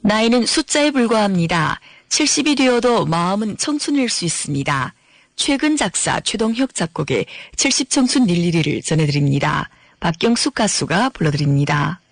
나이는 숫자에 불과합니다. 70이 되어도 마음은 청춘일 수 있습니다. 최근 작사 최동혁 작곡의 70청춘 닐리리를 전해드립니다. 박경숙 가수가 불러드립니다.